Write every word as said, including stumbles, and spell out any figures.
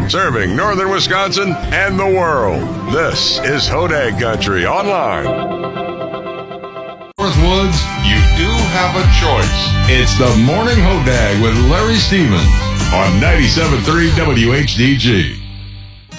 serving northern Wisconsin and the world. This is Hodag Country Online. Northwoods, you do have a choice. It's the Morning Hodag with Larry Stevens on ninety-seven point three W H D G.